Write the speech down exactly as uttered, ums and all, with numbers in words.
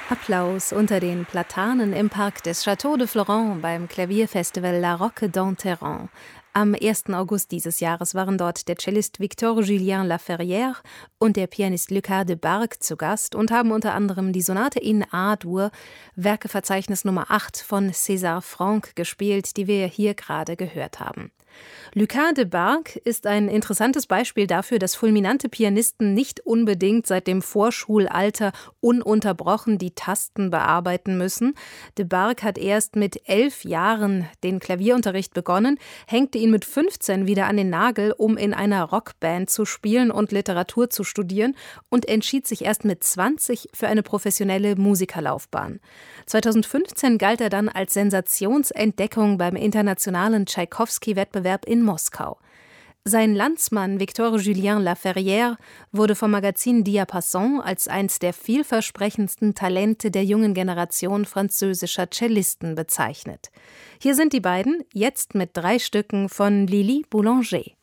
Applaus unter den Platanen im Park des Château de Florent beim Klavierfestival La Roque d'Enterrand. Am ersten August dieses Jahres waren dort der Cellist Victor-Julien Laferrière und der Pianist Lucas de Bargue zu Gast und haben unter anderem die Sonate in A-Dur, Werkeverzeichnis Nummer acht von César Franck gespielt, die wir hier gerade gehört haben. Lucas de Bargue ist ein interessantes Beispiel dafür, dass fulminante Pianisten nicht unbedingt seit dem Vorschulalter ununterbrochen die Tasten bearbeiten müssen. De Bargue hat erst mit elf Jahren den Klavierunterricht begonnen, hängte ihn mit fünfzehn wieder an den Nagel, um in einer Rockband zu spielen und Literatur zu studieren und entschied sich erst mit zwanzig für eine professionelle Musikerlaufbahn. zweitausendfünfzehn galt er dann als Sensationsentdeckung beim internationalen Tschaikowski-Wettbewerb in Moskau. Sein Landsmann Victor-Julien Laferrière wurde vom Magazin Diapason als eins der vielversprechendsten Talente der jungen Generation französischer Cellisten bezeichnet. Hier sind die beiden, jetzt mit drei Stücken von Lili Boulanger.